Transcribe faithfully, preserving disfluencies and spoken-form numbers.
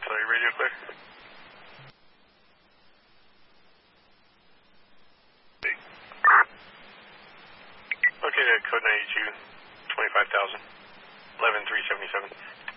Artillery radio clear. Okay, code ninety-two, twenty-five thousand, eleven three seventy-seven.